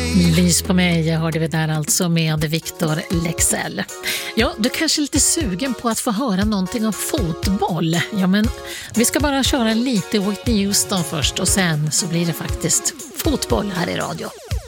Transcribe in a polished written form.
Lys på mig hörde vi där alltså med Victor Leksell. Ja, du kanske är lite sugen på att få höra någonting om fotboll. Ja, men vi ska bara köra lite Whitney Houston först och sen så blir det faktiskt fotboll här i radio.